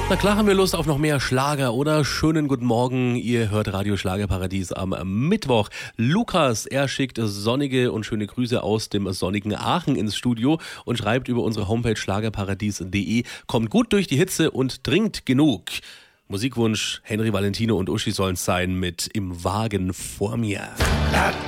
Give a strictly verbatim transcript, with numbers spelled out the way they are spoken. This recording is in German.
Na klar haben wir Lust auf noch mehr Schlager, oder? Schönen guten Morgen, ihr hört Radio Schlagerparadies am Mittwoch. Lukas, er schickt sonnige und schöne Grüße aus dem sonnigen Aachen ins Studio und schreibt über unsere Homepage schlagerparadies punkt de: Kommt gut durch die Hitze und trinkt genug. Musikwunsch: Henry Valentino und Uschi sollen's sein mit Im Wagen vor mir.